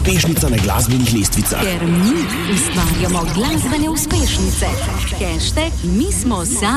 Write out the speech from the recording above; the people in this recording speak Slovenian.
uspešnica na glasbenih lestvicah. Ker mi ustvarjamo glasbene uspešnice. #mismosami.